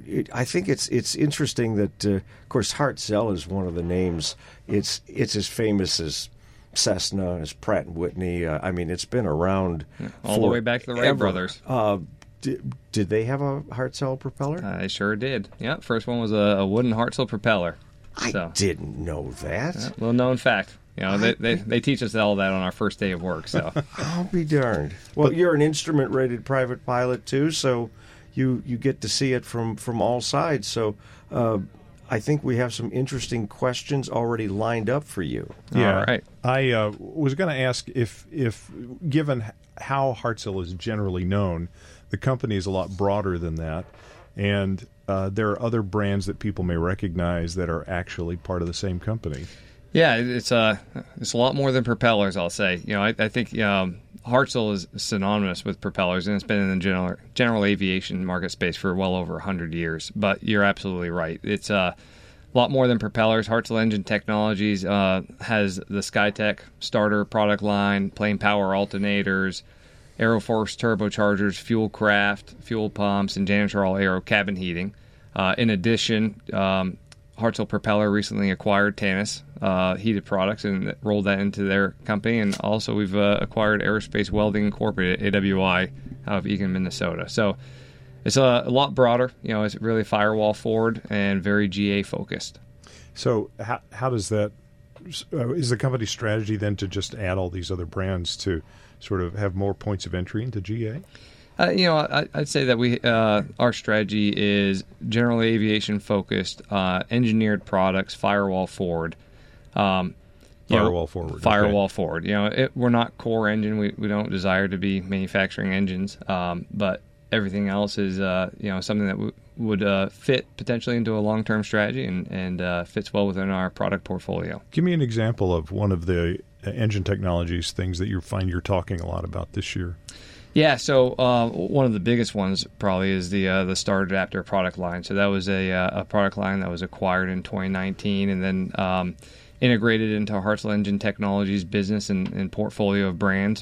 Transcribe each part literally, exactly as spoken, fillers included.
it, I think it's it's interesting that, uh, of course, Hartzell is one of the names. It's it's as famous as Cessna, as Pratt and Whitney. Uh, I mean, it's been around yeah, all the way back to the Wright brothers. Uh, did, did they have a Hartzell propeller? I sure did. Yeah, first one was a, a wooden Hartzell propeller. I so, didn't know that. Yeah, little known fact. You know, they, they they teach us all that on our first day of work. So I'll be darned. Well, you're an instrument-rated private pilot too, so you you get to see it from, from all sides. So uh, I think we have some interesting questions already lined up for you. Yeah, all right. I uh, was going to ask if if given how Hartzell is generally known, the company is a lot broader than that, and uh, there are other brands that people may recognize that are actually part of the same company. Yeah, it's uh, it's a lot more than propellers, I'll say. You know, I, I think um, Hartzell is synonymous with propellers, and it's been in the general general aviation market space for well over one hundred years. But you're absolutely right. It's uh, a lot more than propellers. Hartzell Engine Technologies uh, has the SkyTech starter product line, plane power alternators, Aeroforce turbochargers, fuel craft, fuel pumps, and janitorial aero cabin heating. Uh, in addition, um, Hartzell Propeller recently acquired Tannis uh, Heated Products and rolled that into their company. And also we've uh, acquired Aerospace Welding Incorporated, A W I, out of Eagan, Minnesota. So it's a, a lot broader. You know, it's really firewall forward and very G A focused. So how how does that uh, is the company's strategy then to just add all these other brands to sort of have more points of entry into G A? Uh, you know, I, I'd say that we uh, our strategy is general aviation focused, uh, engineered products, firewall forward. Um, firewall know, forward. Firewall okay. forward. You know, it, we're not core engine. We we don't desire to be manufacturing engines, um, but everything else is uh, you know something that w- would uh, fit potentially into a long term strategy and and uh, fits well within our product portfolio. Give me an example of one of the engine technologies things that you find you're talking a lot about this year. Yeah, so uh, one of the biggest ones probably is the uh, the Star Adapter product line. So that was a uh, a product line that was acquired in twenty nineteen and then um, integrated into Hartzell Engine Technologies business and, and portfolio of brands.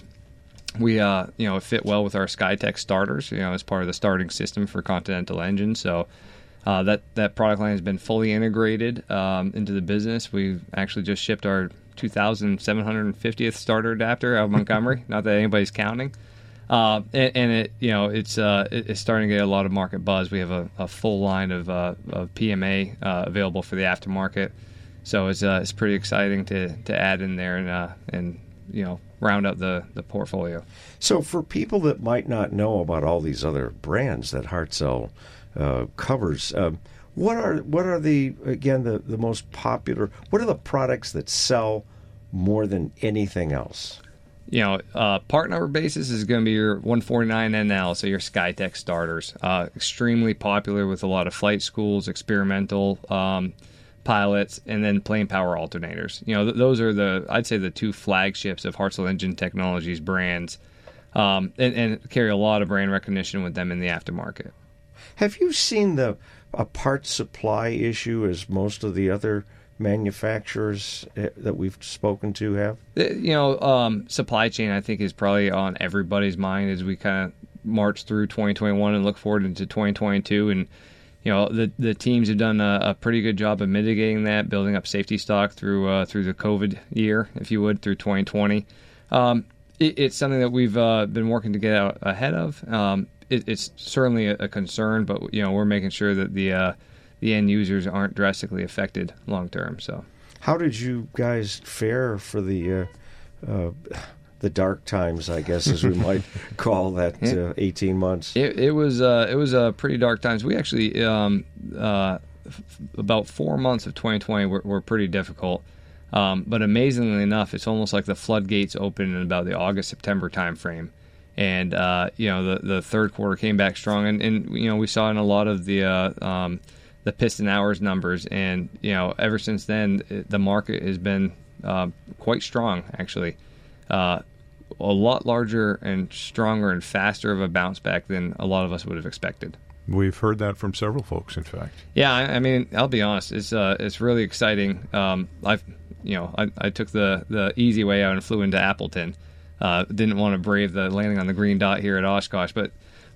We uh, you know fit well with our SkyTech starters, you know, as part of the starting system for Continental engines. So uh, that that product line has been fully integrated um, into the business. We've actually just shipped our two thousand seven hundred fiftieth starter adapter out of Montgomery. Not that anybody's counting. Uh, and, and it, you know, it's uh, it's starting to get a lot of market buzz. We have a, a full line of, uh, of P M A uh, available for the aftermarket, so it's uh, it's pretty exciting to, to add in there and uh, and you know round out the, the portfolio. So for people that might not know about all these other brands that Hartzell uh, covers, um, what are what are the again the, the most popular? What are the products that sell more than anything else? You know, uh, part number basis is going to be your one forty-nine N L, so your SkyTech starters. Uh, extremely popular with a lot of flight schools, experimental um, pilots, and then plane power alternators. You know, th- those are the, I'd say, the two flagships of Hartzell Engine Technologies brands, um, and, and carry a lot of brand recognition with them in the aftermarket. Have you seen the a parts supply issue as most of the other manufacturers that we've spoken to have? You know, um, supply chain, I think, is probably on everybody's mind as we kind of march through twenty twenty-one and look forward into twenty twenty-two. And, you know, the the teams have done a, a pretty good job of mitigating that, building up safety stock through uh, through the COVID year, if you would, through twenty twenty. Um, it, it's something that we've uh, been working to get out ahead of. Um, it, it's certainly a, a concern, but, you know, we're making sure that the uh, the end users aren't drastically affected long term. So, how did you guys fare for the uh, uh, the dark times, I guess, as we might call that uh, eighteen months? It, it was uh, it was uh, pretty dark times. We actually um, uh, f- about four months of twenty twenty were, were pretty difficult. Um, but amazingly enough, it's almost like the floodgates opened in about the August September timeframe. And uh, you know the the third quarter came back strong, and, and you know we saw in a lot of the uh, um, the piston hours numbers, and you know ever since then it, the market has been uh, quite strong actually, uh, a lot larger and stronger and faster of a bounce back than a lot of us would have expected. We've heard that from several folks, in fact. Yeah, I, I mean I'll be honest, it's uh, it's really exciting. Um, I've you know I, I took the the easy way out and flew into Appleton. Uh, didn't want to brave the landing on the green dot here at Oshkosh, but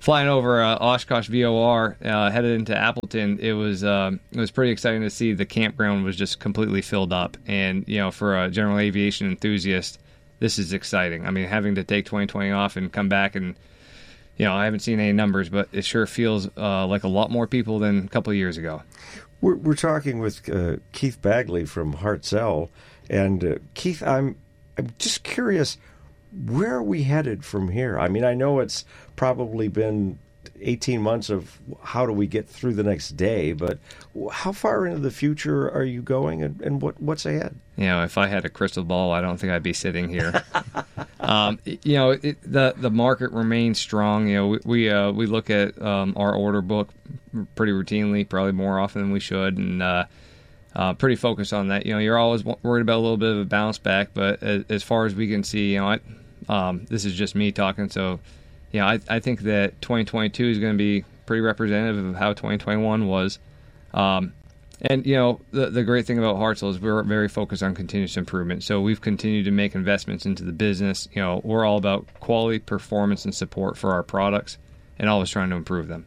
flying over uh, Oshkosh V O R, uh, headed into Appleton, it was uh, it was pretty exciting to see the campground was just completely filled up. And you know, for a general aviation enthusiast, this is exciting. I mean, having to take twenty twenty off and come back, and you know, I haven't seen any numbers, but it sure feels uh, like a lot more people than a couple of years ago. We're, we're talking with uh, Keith Bagley from Hartzell, and uh, Keith, I'm I'm just curious. Where are we headed from here? I mean, I know it's probably been eighteen months of how do we get through the next day, but how far into the future are you going, and, and what what's ahead? You know, if I had a crystal ball, I don't think I'd be sitting here. um, you know, it, the the market remains strong. You know, we we, uh, we look at um, our order book pretty routinely, probably more often than we should, and uh, uh, pretty focused on that. You know, you're always worried about a little bit of a bounce back, but as, as far as we can see, you know, I, um, this is just me talking, so. Yeah, I, I think that twenty twenty-two is going to be pretty representative of how twenty twenty-one was. Um, and, you know, the, the great thing about Hartzell is we're very focused on continuous improvement. So we've continued to make investments into the business. You know, we're all about quality, performance, and support for our products, and always trying to improve them.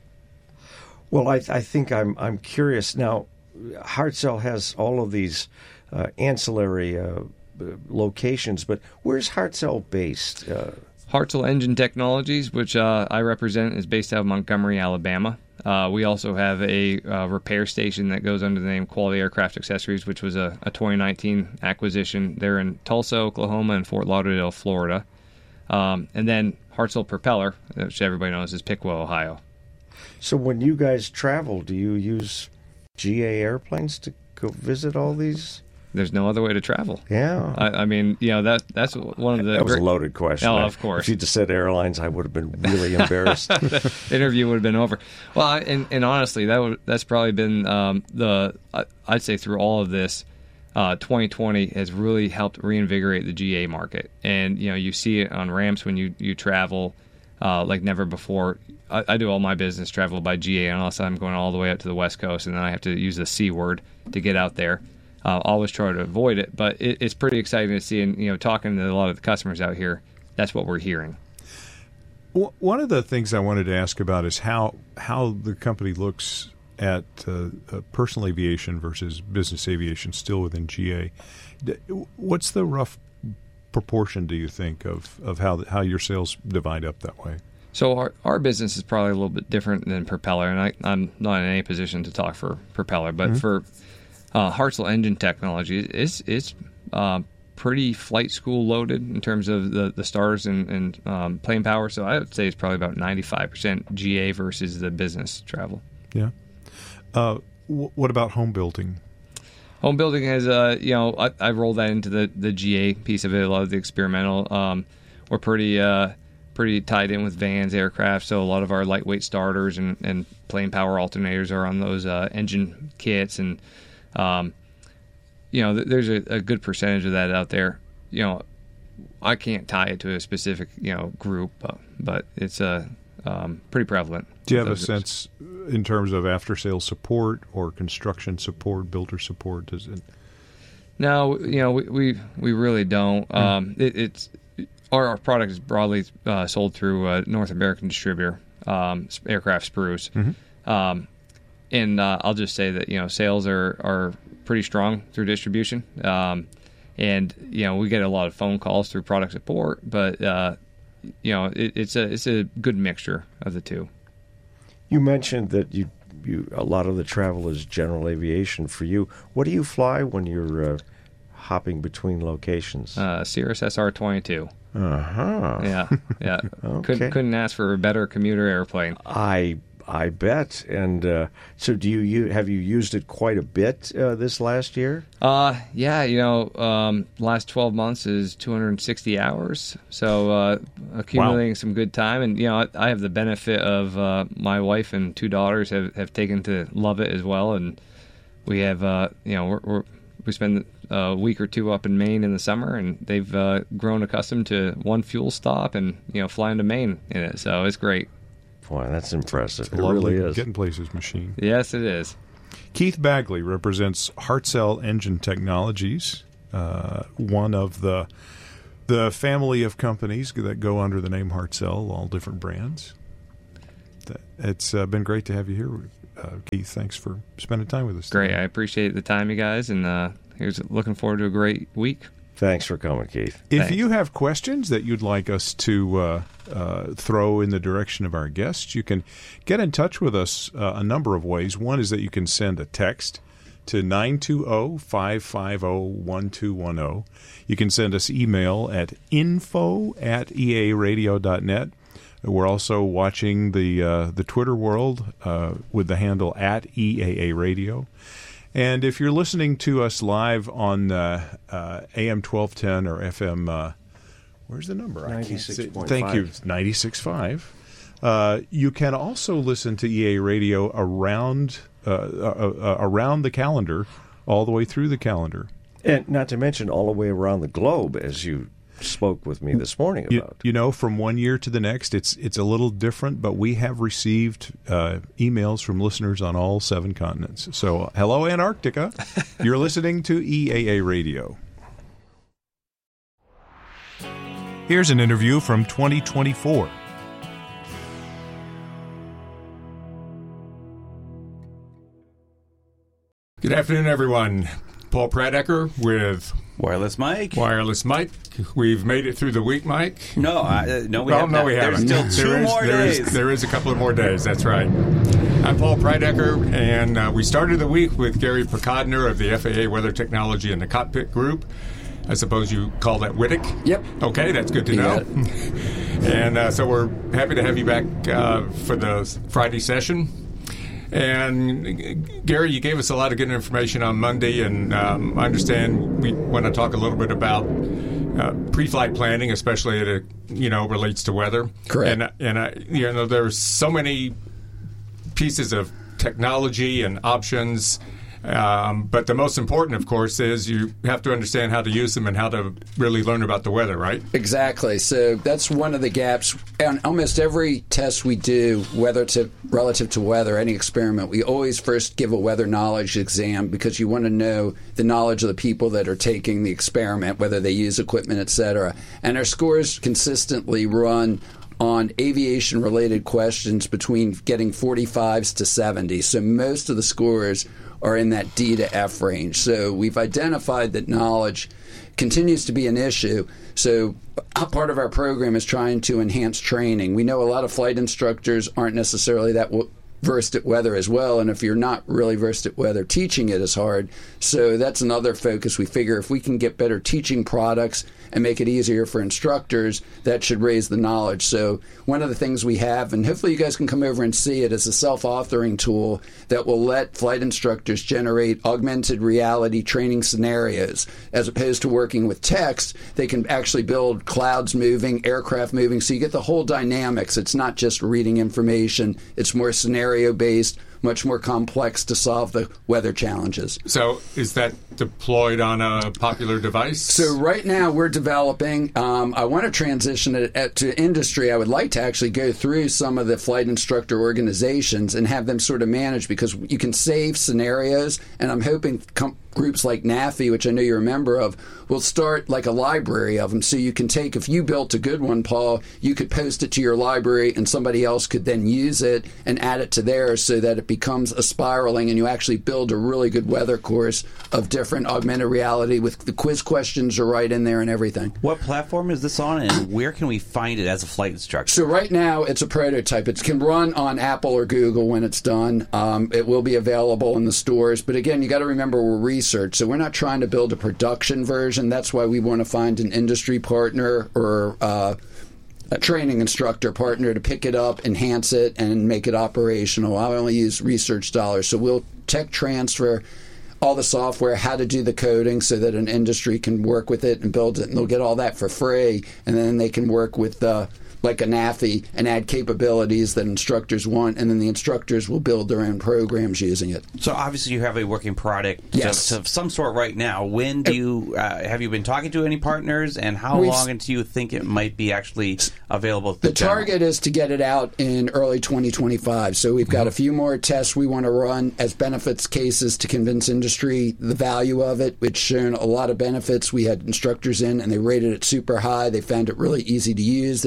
Well, I, I think I'm I'm curious. Now, Hartzell has all of these uh, ancillary uh, locations, but where's Hartzell based? Uh Hartzell Engine Technologies, which uh, I represent, is based out of Montgomery, Alabama. Uh, we also have a uh, repair station that goes under the name Quality Aircraft Accessories, which was a, a twenty nineteen acquisition. They're in Tulsa, Oklahoma, and Fort Lauderdale, Florida. Um, and then Hartzell Propeller, which everybody knows is Piqua, Ohio. So when you guys travel, do you use G A airplanes to go visit all these? There's no other way to travel. Yeah. I, I mean, you know, that that's one of the... That was great... a loaded question. Oh, I, of course. If you just said airlines, I would have been really embarrassed. The interview would have been over. Well, I, and, and honestly, that would, that's probably been um, the... I'd say through all of this, uh, twenty twenty has really helped reinvigorate the G A market. And, you know, you see it on ramps when you, you travel uh, like never before. I, I do all my business travel by G A unless I'm going all the way up to the West Coast, and then I have to use the C word to get out there. Uh, always try to avoid it, but it, it's pretty exciting to see. And you know, talking to a lot of the customers out here, that's what we're hearing. Well, one of the things I wanted to ask about is how how the company looks at uh, uh, personal aviation versus business aviation, still within G A. What's the rough proportion, do you think, of of how how your sales divide up that way? So our our business is probably a little bit different than Propeller, and I, I'm not in any position to talk for Propeller, but mm-hmm. for Uh, Hartzell Engine Technology is is uh, pretty flight school loaded in terms of the, the stars and, and um, plane power. So I would say it's probably about ninety-five percent G A versus the business travel. Yeah. Uh, w- what about home building? Home building has, uh, you know, I, I rolled that into the, the G A piece of it, a lot of the experimental. Um, we're pretty uh, pretty tied in with vans, aircraft, so a lot of our lightweight starters and, and plane power alternators are on those uh, engine kits, and Um, you know, th- there's a, a good percentage of that out there. You know, I can't tie it to a specific, you know, group, but, but it's uh, um, pretty prevalent. Do you have a sense in terms of after-sales support or construction support, builder support? Does it? No, you know, we we, we really don't. Mm. Um, it, it's our, our product is broadly uh, sold through a North American distributor, um, Aircraft Spruce. Mm-hmm. Um, And uh, I'll just say that, you know, sales are, are pretty strong through distribution. Um, and, you know, we get a lot of phone calls through product support, but, uh, you know, it, it's a it's a good mixture of the two. You mentioned that you, you a lot of the travel is general aviation for you. What do you fly when you're uh, hopping between locations? Uh, Cirrus S R twenty-two. Uh-huh. Yeah, yeah. Okay. Couldn't, couldn't ask for a better commuter airplane. I I bet. And uh, so, do you, you have you used it quite a bit uh, this last year? Uh, yeah. You know, um, last twelve months is two hundred sixty hours, so uh, accumulating wow. some good time. And you know, I, I have the benefit of uh, my wife and two daughters have, have taken to love it as well, and we have uh, you know we're, we're, we spend a week or two up in Maine in the summer, and they've uh, grown accustomed to one fuel stop and you know flying to Maine in it. So it's great. Boy, that's impressive. It's it really is. Getting places machine. Yes, it is. Keith Bagley represents Hartzell Engine Technologies, uh, one of the the family of companies that go under the name Hartzell, all different brands. it's uh, been great to have you here, uh, Keith. Thanks for spending time with us Great. today. I appreciate the time, you guys, and uh, here's looking forward to a great week. Thanks for coming, Keith. If Thanks. you have questions that you'd like us to uh, uh, throw in the direction of our guests, you can get in touch with us uh, a number of ways. One is that you can send a text to nine two zero, five five zero, one two one zero. You can send us email at info at e a radio dot net. We're also watching the uh, the Twitter world uh, with the handle at E A A Radio. And if you're listening to us live on uh, uh, A M twelve ten or F M, uh, where's the number? ninety-six point five. Thank you, ninety-six point five. Uh, you can also listen to E A Radio around uh, uh, uh, around the calendar, all the way through the calendar. And not to mention all the way around the globe, as you spoke with me this morning You, about. you know, from one year to the next, it's it's a little different, but we have received uh, emails from listeners on all seven continents. So, hello, Antarctica. You're listening to E A A Radio. Here's an interview from twenty twenty-four. Good afternoon, everyone. Paul Pradecker with Wireless Mike. Wireless Mike. We've made it through the week, Mike. No, uh, no, we well, have no, not. we haven't. There's still two There is- more there is- days. there is a couple of more days. That's right. I'm Paul Pradecker, and uh, we started the week with Gary Picodner of the F A A Weather Technology and the Cockpit Group. I suppose you call that W I T I C? Yep. Okay, that's good to You know. got it. And uh, so we're happy to have you back uh, for the Friday session. And Gary, you gave us a lot of good information on Monday, and um, I understand we want to talk a little bit about uh, pre-flight planning, especially as it you know relates to weather. Correct. And and I, you know there's so many pieces of technology and options. Um, but the most important, of course, is you have to understand how to use them and how to really learn about the weather, right? Exactly. So that's one of the gaps. On almost every test we do, whether to relative to weather, any experiment, we always first give a weather knowledge exam because you want to know the knowledge of the people that are taking the experiment, whether they use equipment, et cetera. And our scores consistently run on aviation-related questions between getting forty-fives to seventy. So most of the scores are in that D to F range. So we've identified that knowledge continues to be an issue. So a part of our program is trying to enhance training. We know a lot of flight instructors aren't necessarily that w- versed at weather as well, and if you're not really versed at weather, teaching it is hard. So that's another focus. We figure if we can get better teaching products and make it easier for instructors, that should raise the knowledge. So one of the things we have, and hopefully you guys can come over and see it, is a self-authoring tool that will let flight instructors generate augmented reality training scenarios. As opposed to working with text, they can actually build clouds moving, aircraft moving, so you get the whole dynamics. It's not just reading information. It's more scenario-based, much more complex to solve the weather challenges. So is that deployed on a popular device? So right now we're developing. Um, I want to transition it at, to industry. I would like to actually go through some of the flight instructor organizations and have them sort of manage, because you can save scenarios, and I'm hoping com- groups like NAFI, which I know you're a member of, will start like a library of them. So you can take, if you built a good one, Paul, you could post it to your library and somebody else could then use it and add it to theirs so that it becomes a spiraling and you actually build a really good weather course of different augmented reality with the quiz questions are right in there and everything. What platform is this on, and where can we find it as a flight instructor? So right now it's a prototype. It can run on Apple or Google when it's done. Um, it will be available in the stores. But again, you got to remember we're research. So we're not trying to build a production version. That's why we want to find an industry partner or uh, a training instructor partner to pick it up, enhance it, and make it operational. I only use research dollars. So we'll tech transfer all the software, how to do the coding so that an industry can work with it and build it, and they'll get all that for free, and then they can work with uh, like a NAFI and add capabilities that instructors want, and then the instructors will build their own programs using it. So obviously you have a working product Yes. of, of some sort right now. When do you uh, have you been talking to any partners, and how We've- long until you think it might be actually available to The the general? target is to get it out in early twenty twenty-five. So we've got a few more tests we want to run as benefits cases to convince industry the value of it. It's shown a lot of benefits. We had instructors in, and they rated it super high. They found it really easy to use. They found it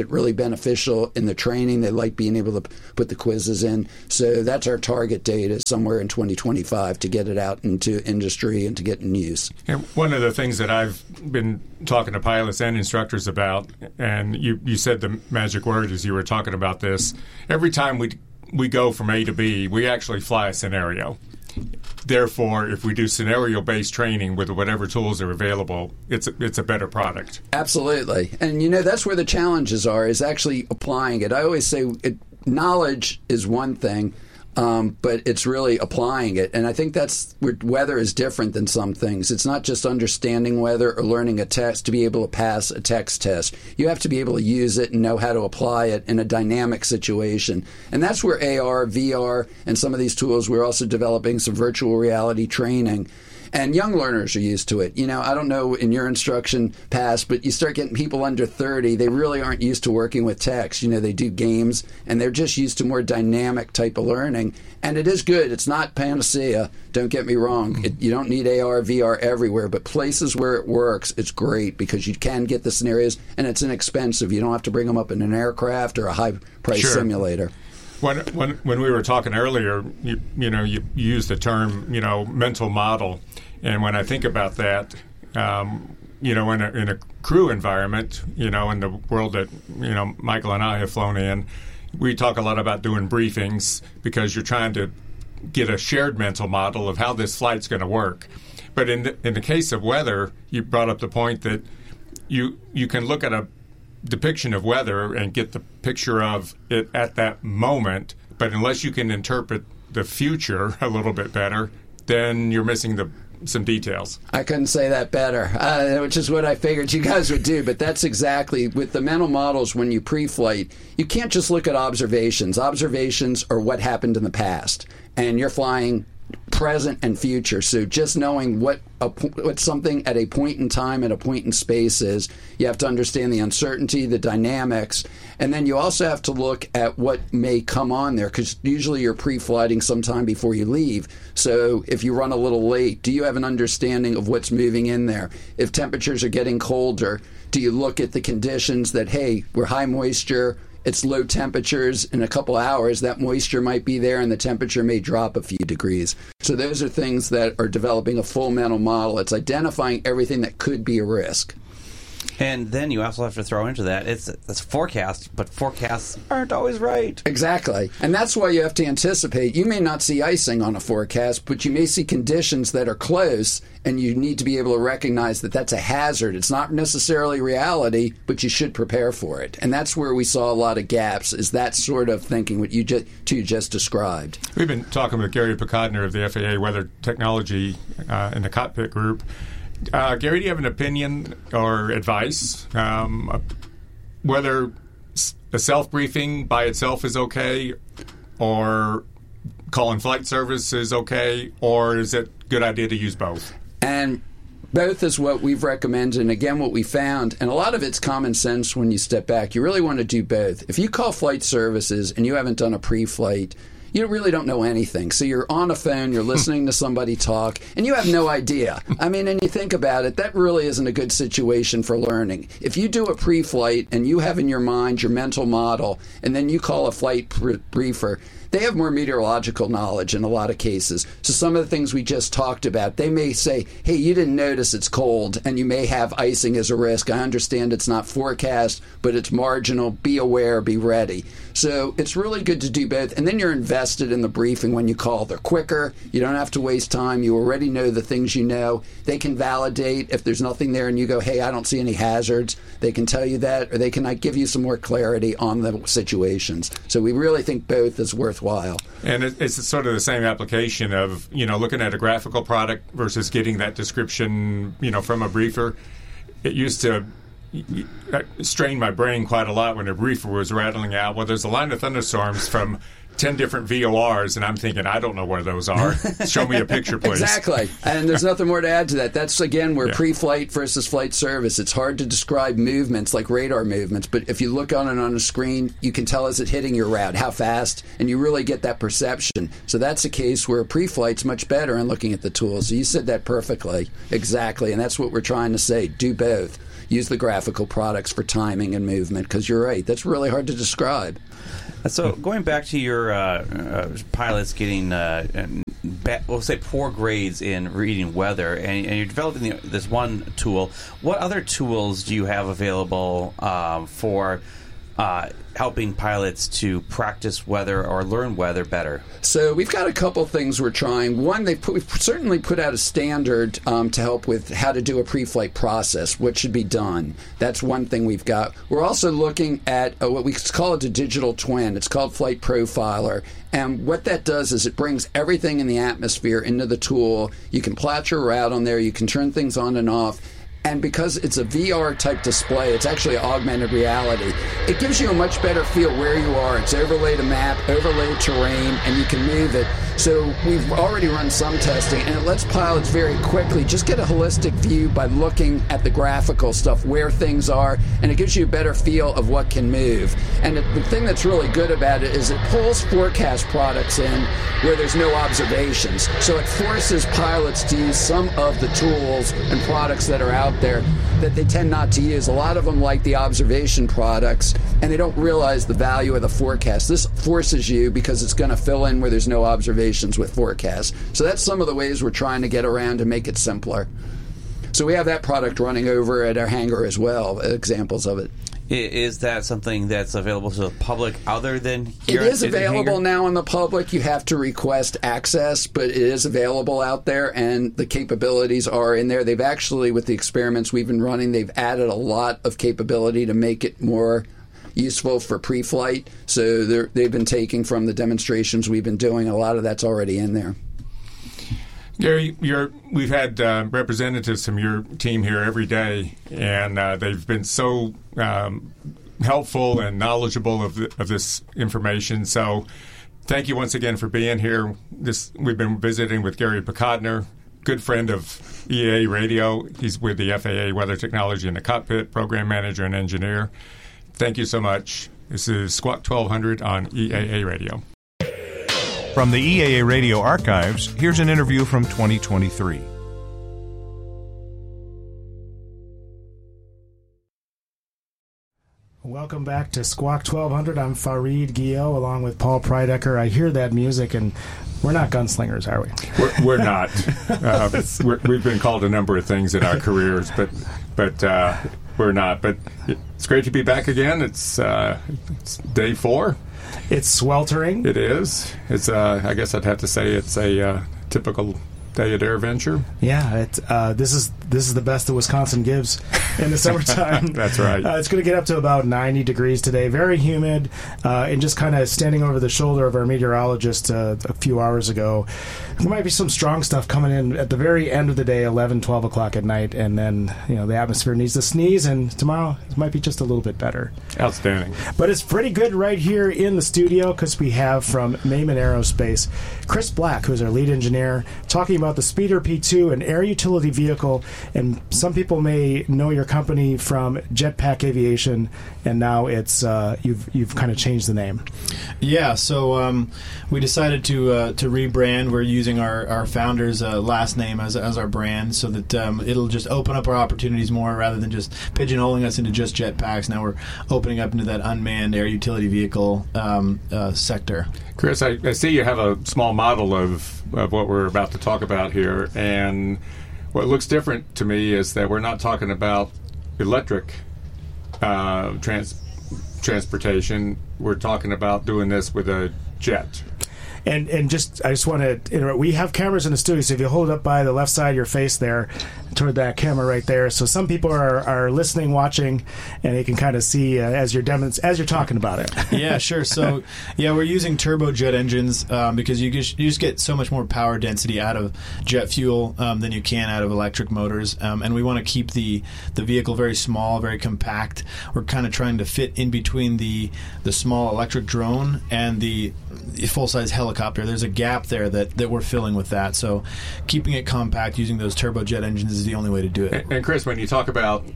it really beneficial in the training. They like being able to put the quizzes in. So that's our target date, is somewhere in twenty twenty-five to get it out into industry and to get in use. And one of the things that I've been talking to pilots and instructors about, and you, you said the magic word as you were talking about this, every time we we go from A to B, we actually fly a scenario. Therefore, if we do scenario-based training with whatever tools are available, it's a, it's a better product. Absolutely. And, you know, that's where the challenges are, is actually applying it. I always say it, knowledge is one thing, um, but it's really applying it. And I think that's where weather is different than some things. It's not just understanding weather or learning a text to be able to pass a text test. You have to be able to use it and know how to apply it in a dynamic situation. And that's where A R, V R, and some of these tools, we're also developing some virtual reality training. And young learners are used to it. You know, I don't know in your instruction past, but you start getting people under thirty, they really aren't used to working with text. You know, they do games, and they're just used to more dynamic type of learning. And it is good. It's not panacea. Don't get me wrong. It, you don't need A R, V R everywhere, but places where it works, it's great because you can get the scenarios, and it's inexpensive. You don't have to bring them up in an aircraft or a high-price Sure. simulator. When, when when we were talking earlier, you, you know, you used the term, you know, mental model. And when I think about that, um, you know, in a, in a crew environment, you know, in the world that, you know, Michael and I have flown in, we talk a lot about doing briefings because you're trying to get a shared mental model of how this flight's going to work. But in the, in the case of weather, you brought up the point that you you can look at a depiction of weather and get the picture of it at that moment, but unless you can interpret the future a little bit better, then you're missing the some details. I couldn't say that better, uh, which is what I figured you guys would do. But that's exactly with the mental models. When you pre-flight, you can't just look at observations. Observations are what happened in the past, and you're flying present and future. So just knowing what a, what something at a point in time, at a point in space is, you have to understand the uncertainty, the dynamics, and then you also have to look at what may come on there, because usually you're pre-flighting sometime before you leave. So if you run a little late, do you have an understanding of what's moving in there? If temperatures are getting colder, do you look at the conditions that, hey, we're high moisture, it's low temperatures, in a couple hours that moisture might be there and the temperature may drop a few degrees. So those are things that are developing a full mental model. It's identifying everything that could be a risk. And then you also have to throw into that, it's, it's a forecast, but forecasts aren't always right. Exactly. And that's why you have to anticipate. You may not see icing on a forecast, but you may see conditions that are close, and you need to be able to recognize that that's a hazard. It's not necessarily reality, but you should prepare for it. And that's where we saw a lot of gaps, is that sort of thinking, what you just, two just described. We've been talking with Gary Picodner of the F A A Weather Technology uh, in the cockpit group. Uh, Gary, do you have an opinion or advice um, whether a self-briefing by itself is okay, or calling flight service is okay, or is it a good idea to use both? And both is what we've recommended, and again, what we found, and a lot of it's common sense when you step back. You really want to do both. If you call flight services and you haven't done a pre-flight, you really don't know anything. So you're on a phone, you're listening to somebody talk, and you have no idea. I mean, and you think about it, that really isn't a good situation for learning. If you do a pre-flight and you have in your mind your mental model, and then you call a flight pr- briefer, they have more meteorological knowledge in a lot of cases. So some of the things we just talked about, they may say, hey, you didn't notice it's cold, and you may have icing as a risk. I understand it's not forecast, but it's marginal. Be aware, be ready. So it's really good to do both. And then you're invested in the briefing when you call. They're quicker. You don't have to waste time. You already know the things you know. They can validate if there's nothing there and you go, hey, I don't see any hazards. They can tell you that, or they can like, give you some more clarity on the situations. So we really think both is worthwhile. And it's sort of the same application of, you know, looking at a graphical product versus getting that description, you know, from a briefer. It used to strained my brain quite a lot when a briefer was rattling out, well, there's a line of thunderstorms from ten different V O Rs, and I'm thinking, I don't know where those are. Show me a picture, please. Exactly. And there's nothing more to add to that. That's, again, where Yeah. pre-flight versus flight service. It's hard to describe movements like radar movements, but if you look on it on a screen, you can tell is it hitting your route, how fast, and you really get that perception. So that's a case where pre-flight's much better in looking at the tools. So you said that perfectly. Exactly. And that's what we're trying to say. Do both. Use the graphical products for timing and movement, because you're right. That's really hard to describe. So going back to your uh, uh, pilots getting, uh, ba- we'll say, poor grades in reading weather, and, and you're developing the, this one tool. What other tools do you have available um, for uh, helping pilots to practice weather or learn weather better? So we've got a couple things we're trying. One, they've put, we've certainly put out a standard um, to help with how to do a pre-flight process, what should be done. That's one thing we've got. We're also looking at uh, what we call it a digital twin. It's called Flight Profiler. And what that does is it brings everything in the atmosphere into the tool. You can plot your route on there. You can turn things on and off. And because it's a V R-type display, it's actually augmented reality. It gives you a much better feel where you are. It's overlaid a map, overlaid terrain, and you can move it. So we've already run some testing, and it lets pilots very quickly just get a holistic view by looking at the graphical stuff, where things are, and it gives you a better feel of what can move. And the thing that's really good about it is it pulls forecast products in where there's no observations. So it forces pilots to use some of the tools and products that are out there that they tend not to use. A lot of them like the observation products, and they don't realize the value of the forecast. This forces you because it's going to fill in where there's no observations with forecasts. So that's some of the ways we're trying to get around to make it simpler. So we have that product running over at our hangar as well, examples of it. Is that something that's available to the public other than here? It is at the available hangar? now in the public. You have to request access, but it is available out there, and the capabilities are in there. They've actually, with the experiments we've been running, they've added a lot of capability to make it more useful for pre-flight. So they've been taking from the demonstrations we've been doing. A lot of that's already in there. Gary, you're, we've had uh, representatives from your team here every day, and uh, they've been so um, helpful and knowledgeable of, the, of this information. So thank you once again for being here. This We've been visiting with Gary Pecodner, good friend of E A A Radio. He's with the F A A Weather Technology in the Cockpit, program manager and engineer. Thank you so much. This is Squawk twelve hundred on E A A Radio. From the E A A Radio archives, here's an interview from twenty twenty-three. Welcome back to Squawk twelve hundred. I'm Fareed Guillot along with Paul Prydecker. I hear that music, and we're not gunslingers, are we? We're, we're not. Uh, we're, we've been called a number of things in our careers, but but uh, we're not. But it's great to be back again. It's, uh, it's day four. It's sweltering. It is. It's. Uh, I guess I'd have to say it's a uh, typical day at AirVenture. Yeah, it, uh, this is this is the best that Wisconsin gives in the summertime. That's right. Uh, it's going to get up to about ninety degrees today. Very humid, uh, and just kind of standing over the shoulder of our meteorologist uh, a few hours ago, there might be some strong stuff coming in at the very end of the day, eleven, twelve o'clock at night, and then you know the atmosphere needs to sneeze, and tomorrow it might be just a little bit better. Outstanding. But it's pretty good right here in the studio because we have from Mayman Aerospace Chris Black, who's our lead engineer, talking about the Speeder P two, an air utility vehicle. And some people may know your company from Jetpack Aviation, and now it's uh, you've you've kind of changed the name. Yeah, so um, we decided to uh, to rebrand. We're using our our founder's uh, last name as as our brand, so that um, it'll just open up our opportunities more rather than just pigeonholing us into just jetpacks. Now we're opening up into that unmanned air utility vehicle um, uh, sector. Chris, I, I see you have a small model of, of what we're about to talk about here, and what looks different to me is that we're not talking about electric uh, trans- transportation. We're talking about doing this with a jet. And and just I just want to interrupt. We have cameras in the studio, so if you hold it up by the left side of your face there, toward that camera right there. So some people are, are listening, watching, and they can kind of see uh, as you're demons- as you're talking about it. Yeah, sure. So, yeah, we're using turbojet engines um, because you just, you just get so much more power density out of jet fuel um, than you can out of electric motors. Um, and we want to keep the, the vehicle very small, very compact. We're kind of trying to fit in between the the small electric drone and the, the full-size helicopter. There's a gap there that, that we're filling with that. So keeping it compact using those turbojet engines is the only way to do it. And, and Chris, when you talk about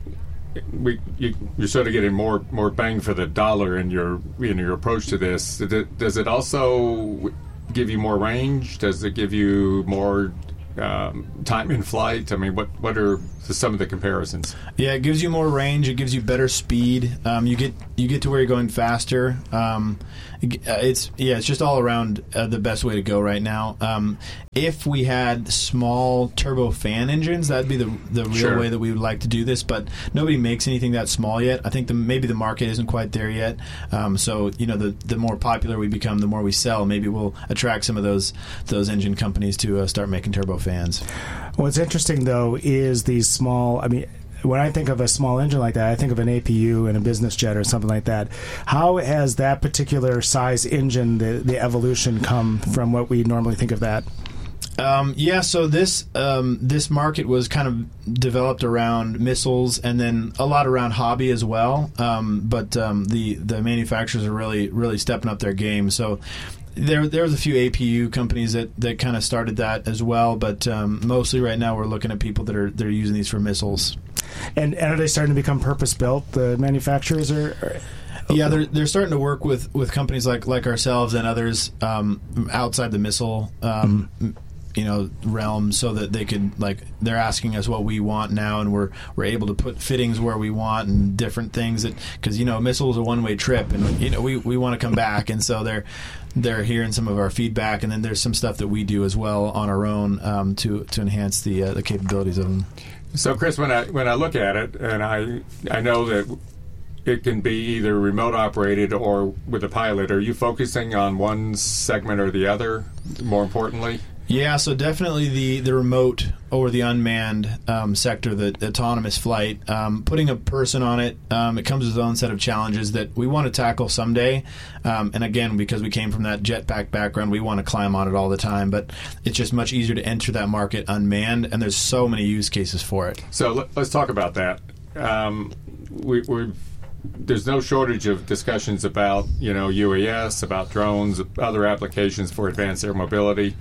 we, you, you're sort of getting more more bang for the dollar in your in your approach to this. Does it also give you more range? Does it give you more um, time in flight? I mean, what what are some of the comparisons? Yeah, it gives you more range. It gives you better speed. Um, you get you get to where you're going faster. Um, it's yeah, it's just all around uh, the best way to go right now. Um, if we had small turbofan engines, that'd be the the real Sure. way that we would like to do this. But nobody makes anything that small yet. I think the, maybe the market isn't quite there yet. Um, so you know, the the more popular we become, the more we sell. Maybe we'll attract some of those those engine companies to uh, start making turbofans. What's interesting, though, is these small, I mean, when I think of a small engine like that, I think of an A P U and a business jet or something like that. How has that particular size engine, the, the evolution, come from what we normally think of that? Um, yeah, so this um, this market was kind of developed around missiles and then a lot around hobby as well. Um, but um, the the manufacturers are really really stepping up their game. So there there was a few A P U companies that, that kind of started that as well. But um, mostly right now we're looking at people that are that are using these for missiles. And, and are they starting to become purpose built? The manufacturers are. are Yeah, they're they're starting to work with, with companies like, like ourselves and others um, outside the missile um, mm-hmm. you know realm, so that they could like they're asking us what we want now, and we're we're able to put fittings where we want and different things that because you know missile is a one way trip, and you know we, we want to come back, and so they're they're hearing some of our feedback, and then there's some stuff that we do as well on our own um, to to enhance the uh, the capabilities of them. So, Chris, when I when I look at it, and I I know that it can be either remote operated or with a pilot, are you focusing on one segment or the other? More importantly, yeah. So definitely the, the remote or the unmanned um, sector, the, the autonomous flight. Um, putting a person on it, um, it comes with its own set of challenges that we want to tackle someday. Um, and again, because we came from that jetpack background, we want to climb on it all the time. But it's just much easier to enter that market unmanned, and there's so many use cases for it. So let, let's talk about that. Um, we, we're There's no shortage of discussions about, you know, U A S, about drones, other applications for advanced air mobility.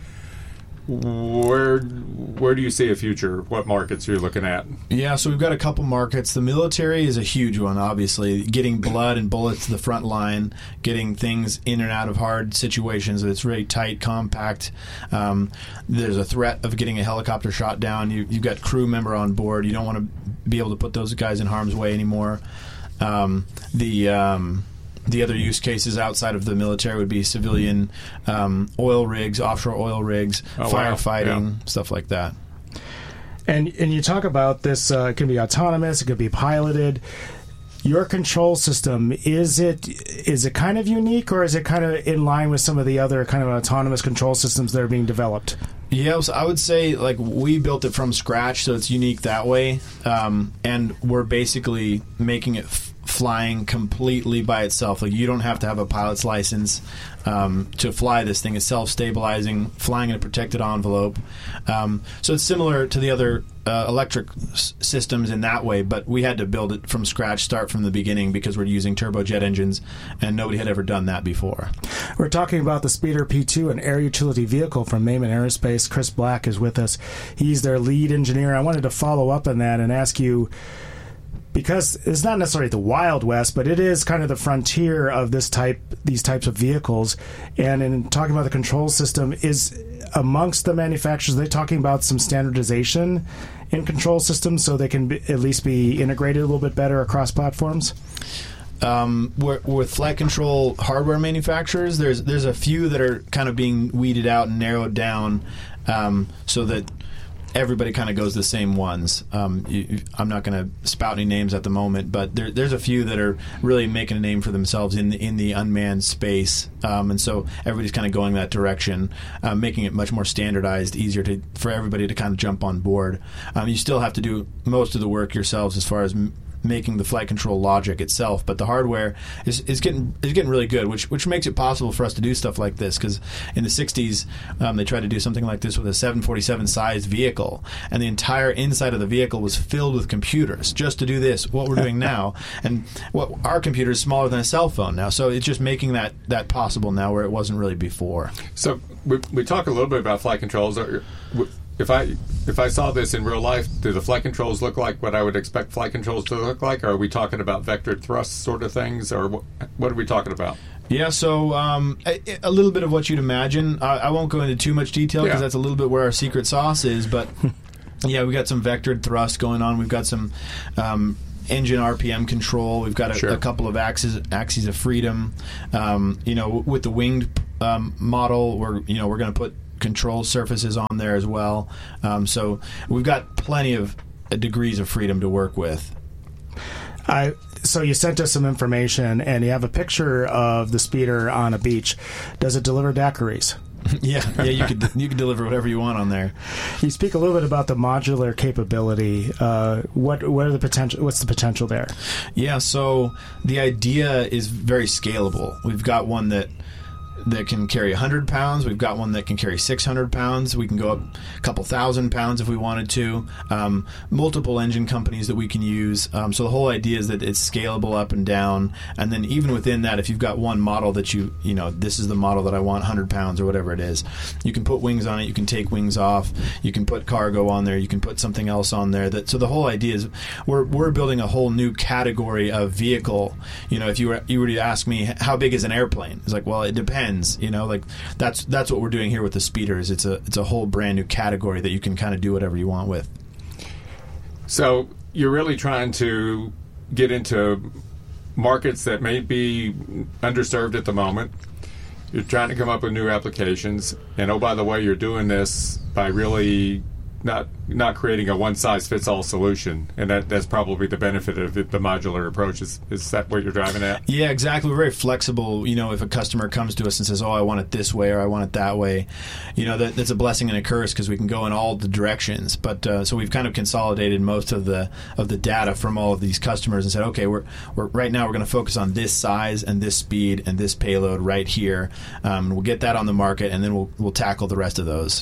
Where where do you see a future? What markets are you looking at? Yeah, so we've got a couple markets. The military is a huge one, obviously. Getting blood and bullets to the front line, getting things in and out of hard situations. It's really tight, compact. Um, there's a threat of getting a helicopter shot down. You, you've got crew member on board. You don't want to be able to put those guys in harm's way anymore. Um, the um, the other use cases outside of the military would be civilian um, oil rigs, offshore oil rigs, oh, firefighting, wow. yeah. stuff like that. And and you talk about this. Uh, it can be autonomous. It could be piloted. Your control system, is it is it kind of unique, or is it kind of in line with some of the other kind of autonomous control systems that are being developed? Yeah, so I would say like we built it from scratch, so it's unique that way. Um, and we're basically making it f- flying completely by itself. Like you don't have to have a pilot's license um, to fly this thing. It's self-stabilizing, flying in a protected envelope. Um, so it's similar to the other uh, electric s- systems in that way, but we had to build it from scratch, start from the beginning, because we're using turbojet engines, and nobody had ever done that before. We're talking about the Speeder P two, an air utility vehicle from Mayman Aerospace. Chris Black is with us. He's their lead engineer. I wanted to follow up on that and ask you, because it's not necessarily the Wild West, but it is kind of the frontier of this type, these types of vehicles. And in talking about the control system, is amongst the manufacturers, are they talking about some standardization in control systems so they can be, at least be integrated a little bit better across platforms? Um, we're, with flight control hardware manufacturers, there's there's a few that are kind of being weeded out and narrowed down, um, so that everybody kind of goes the same ones. Um, you, I'm not going to spout any names at the moment, but there, there's a few that are really making a name for themselves in the, in the unmanned space, um, and so everybody's kind of going that direction, uh, making it much more standardized, easier to for everybody to kind of jump on board. Um, you still have to do most of the work yourselves as far as m- making the flight control logic itself, but the hardware is, is getting is getting really good, which which makes it possible for us to do stuff like this. Because in the sixties, um, they tried to do something like this with a seven forty-seven sized vehicle, and the entire inside of the vehicle was filled with computers just to do this. What we're doing now, and what our computer is smaller than a cell phone now, so it's just making that that possible now where it wasn't really before. So we we talk a little bit about flight controls. If I if I saw this in real life, do the flight controls look like what I would expect flight controls to look like? Or are we talking about vectored thrust sort of things, or what, what are we talking about? Yeah, so um, a, a little bit of what you'd imagine. I, I won't go into too much detail because Yeah. that's a little bit where our secret sauce is. But yeah, we got some vectored thrust going on. We've got some um, engine R P M control. We've got a, Sure. a couple of axes axes of freedom. Um, you know, with the winged um, model, we're you know we're going to put control surfaces on there as well. Um, so we've got plenty of uh, degrees of freedom to work with. I so you sent us some information, and you have a picture of the speeder on a beach. Does it deliver daiquiris? yeah, yeah, you could you could deliver whatever you want on there. You speak a little bit about the modular capability. Uh, what what are the potential? What's the potential there? Yeah, so the idea is very scalable. We've got one that that can carry one hundred pounds. We've got one that can carry six hundred pounds. We can go up a couple thousand pounds if we wanted to. Um, multiple engine companies that we can use. Um, so the whole idea is that it's scalable up and down. And then even within that, if you've got one model that you, you know, this is the model that I want, one hundred pounds or whatever it is, you can put wings on it. You can take wings off. You can put cargo on there. You can put something else on there. That so the whole idea is we're we're building a whole new category of vehicle. You know, if you were you were to ask me how big is an airplane, it's like, well, it depends. You know, like that's that's what we're doing here with the speeders. It's a it's a whole brand new category that you can kind of do whatever you want with. So you're really trying to get into markets that may be underserved at the moment. You're trying to come up with new applications, and oh, by the way, you're doing this by really not not creating a one-size-fits-all solution, and that, that's probably the benefit of it, the modular approach. Is, is that what you're driving at? Yeah, exactly. We're very flexible. You know, if a customer comes to us and says, oh, I want it this way or I want it that way, you know, that, that's a blessing and a curse because we can go in all the directions. But uh, so we've kind of consolidated most of the of the data from all of these customers and said, okay, we're, we're right now we're going to focus on this size and this speed and this payload right here. Um, we'll get that on the market, and then we'll we'll tackle the rest of those.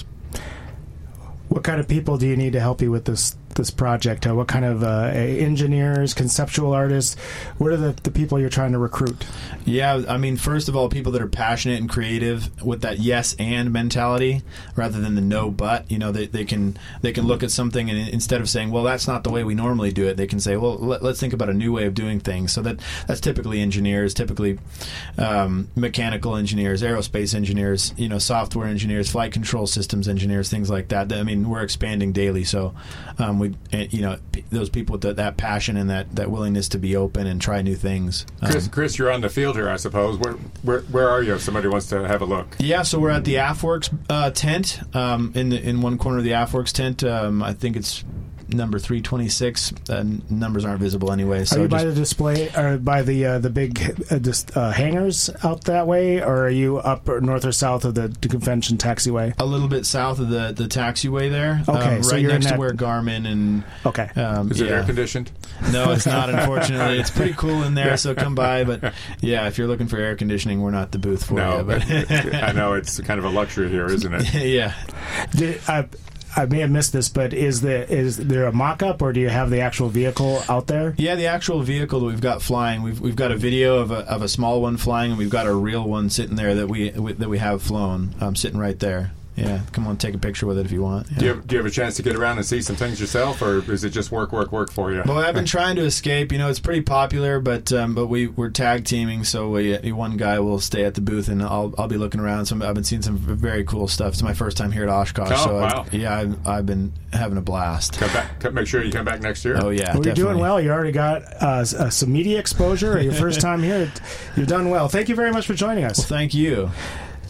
What kind of people do you need to help you with this this project? Uh, what kind of uh, engineers, conceptual artists? What are the, the people you're trying to recruit? Yeah, I mean, first of all, people that are passionate and creative with that yes and mentality rather than the no but. You know, they, they can they can look at something and instead of saying, well, that's not the way we normally do it, they can say, well, let, let's think about a new way of doing things. So that that's typically engineers, typically um, mechanical engineers, aerospace engineers, you know, software engineers, flight control systems engineers, things like that. I mean, we're expanding daily, so um, we, you know, those people with the, that passion and that, that willingness to be open and try new things. Um, Chris, Chris, you're on the field here, I suppose. Where, where, where are you if somebody wants to have a look? Yeah, so we're at the AFWorks uh, tent um, in the in one corner of the AFWorks tent. Um, I think it's number three twenty-six. Uh, numbers aren't visible anyway. So are you by just, the display or by the uh, the big uh, dis, uh, hangars out that way, or are you up or north or south of the, the convention taxiway? a little bit south of the, the taxiway there. Okay, um, so right you're in next to that- where Garmin and Okay. um, Is it yeah. air conditioned? No, it's not. Unfortunately, it's pretty cool in there. So come by. But yeah, if you're looking for air conditioning, we're not the booth for No, you. but But I know it's kind of a luxury here, isn't it? yeah. Did, I, I may have missed this, but is the is there a mock-up, or do you have the actual vehicle out there? Yeah, the actual vehicle that we've got flying, we've we've got a video of a of a small one flying, and we've got a real one sitting there that we that we have flown, um, sitting right there. Yeah, come on, take a picture with it if you want. Yeah. Do you, have, do you have a chance to get around and see some things yourself, or is it just work, work, work for you? Well, I've been trying to escape. You know, it's pretty popular, but um, but we we're tag teaming, so we, one guy will stay at the booth, and I'll I'll be looking around. Some I've been seeing some very cool stuff. It's my first time here at Oshkosh, Oh, so wow. I've, yeah, I've, I've been having a blast. Come back. Come, make sure you come back next year. Oh yeah, Well, you're doing definitely. well. You already got uh, s- uh, some media exposure. Your first time here, you're done well. Thank you very much for joining us. Well, thank you.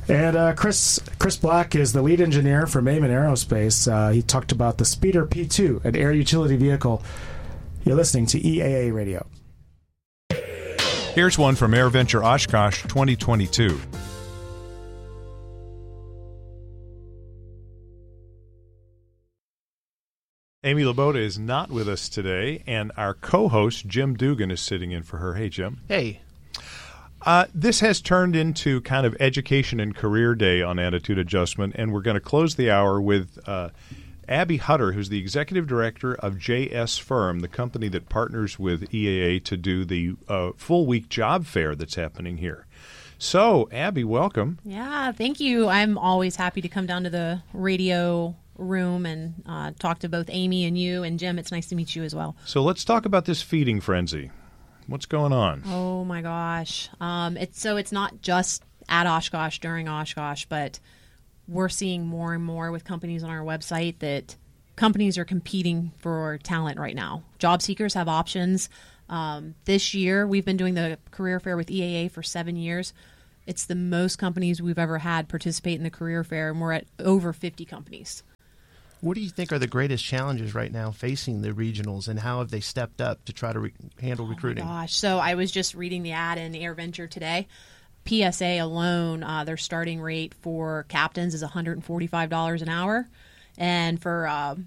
And uh, Chris Chris Black is the lead engineer for Mayman Aerospace. Uh, he talked about the Speeder P two, an air utility vehicle. You're listening to E A A Radio. Here's one from AirVenture Oshkosh twenty twenty-two. Amy Laboda is not with us today, and our co-host, Jim Dugan, is sitting in for her. Hey, Jim. Hey. Uh, this has turned into kind of education and career day on Attitude Adjustment, and we're going to close the hour with uh, Abby Hutter, who's the executive director of J S Firm, the company that partners with E A A to do the uh, full-week job fair that's happening here. So, Abby, welcome. Yeah, thank you. I'm always happy to come down to the radio room and uh, talk to both Amy and you, and Jim, it's nice to meet you as well. So let's talk about this feeding frenzy. What's going on? Oh my gosh. Um, it's so it's not just at Oshkosh during Oshkosh, but we're seeing more and more with companies on our website that companies are competing for talent right now. Job seekers have options. Um, this year, we've been doing the career fair with E A A for seven years. It's the most companies we've ever had participate in the career fair, and we're at over fifty companies. What do you think are the greatest challenges right now facing the regionals, and how have they stepped up to try to re- handle recruiting? Oh my gosh. So I was just reading the ad in AirVenture today. P S A alone, uh, their starting rate for captains is one hundred forty-five dollars an hour, and for uh,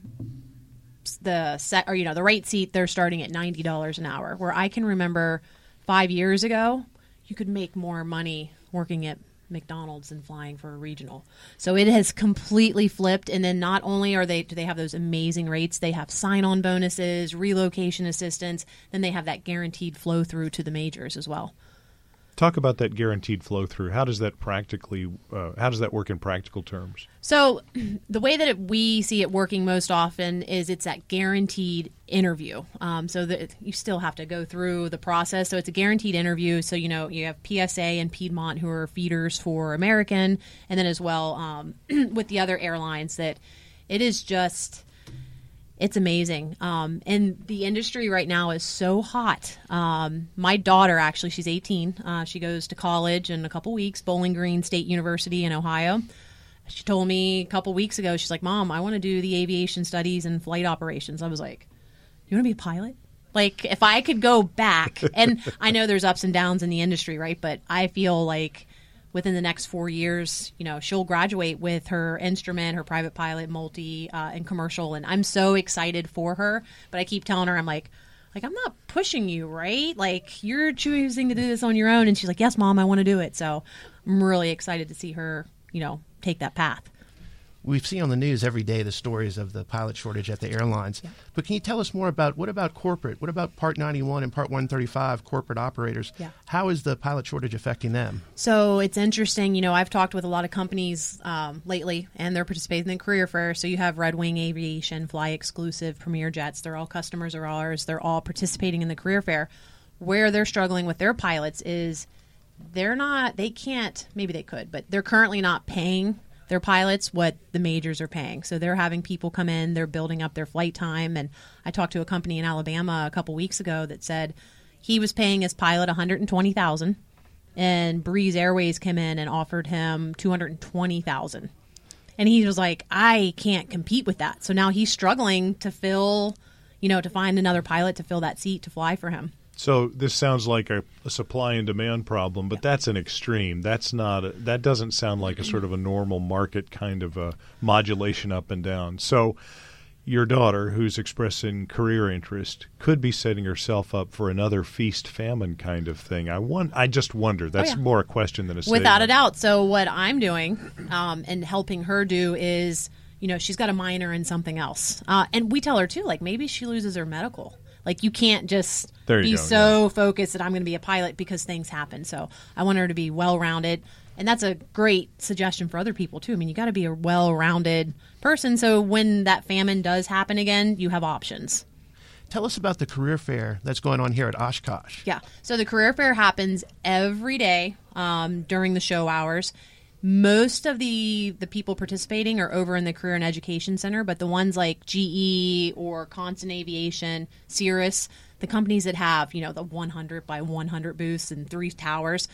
the set, or you know the rate seat, they're starting at ninety dollars an hour. Where I can remember five years ago, you could make more money working at McDonald's and flying for a regional. So it has completely flipped. And then not only are they do they have those amazing rates, they have sign-on bonuses, relocation assistance, then they have that guaranteed flow through to the majors as well. Talk about that guaranteed flow through. How does that practically uh, how does that work in practical terms? So the way that it, we see it working most often is it's that guaranteed interview. Um, so that you still have to go through the process. So it's a guaranteed interview. So, you know, you have P S A and Piedmont who are feeders for American, and then as well um, with the other airlines that it is just – it's amazing. Um, and the industry right now is so hot. Um, my daughter, actually, she's eighteen. Uh, she goes to college in a couple weeks, Bowling Green State University in Ohio. She told me a couple weeks ago, she's like, Mom, I want to do the aviation studies and flight operations. I was like, you want to be a pilot? Like, if I could go back, and I know there's ups and downs in the industry, right? But I feel like within the next four years, you know, she'll graduate with her instrument, her private pilot, multi, uh, and commercial. And I'm so excited for her. But I keep telling her, I'm like, like, I'm not pushing you, right? Like, you're choosing to do this on your own. And she's like, yes, Mom, I want to do it. So I'm really excited to see her, you know, take that path. We've seen on the news every day the stories of the pilot shortage at the airlines. Yeah. But can you tell us more about, what about corporate? What about Part ninety-one and Part one thirty-five corporate operators? Yeah. How is the pilot shortage affecting them? So it's interesting. You know, I've talked with a lot of companies um, lately, and they're participating in the career fair. So you have Red Wing Aviation, Fly Exclusive, Premier Jets. They're all customers of ours. They're all participating in the career fair. Where they're struggling with their pilots is they're not, they can't, maybe they could, but they're currently not paying their pilots what the majors are paying. So they're having people come in, they're building up their flight time. And I talked to a company in Alabama a couple weeks ago that said he was paying his pilot one hundred twenty thousand dollars, and Breeze Airways came in and offered him two hundred twenty thousand dollars. And he was like, I can't compete with that. So now he's struggling to fill, you know, to find another pilot to fill that seat to fly for him. So this sounds like a, a supply and demand problem, but that's an extreme. That's not. A, that doesn't sound like a sort of a normal market kind of a modulation up and down. So your daughter, who's expressing career interest, could be setting herself up for another feast-famine kind of thing. I won- I just wonder. That's oh, yeah. more a question than a statement. Without a doubt. So what I'm doing um, and helping her do is, you know, she's got a minor in something else. Uh, and we tell her, too, like, maybe she loses her medical. Like, you can't just there you be go, so yeah. focused that I'm going to be a pilot because things happen. So I want her to be well-rounded. And that's a great suggestion for other people, too. I mean, you got to be a well-rounded person. So when that famine does happen again, you have options. Tell us about the career fair that's going on here at Oshkosh. Yeah. So the career fair happens every day um, during the show hours. Most of the, the people participating are over in the Career and Education Center, but the ones like G E or Constant Aviation, Cirrus, the companies that have, you know, the one hundred by one hundred booths and three towers,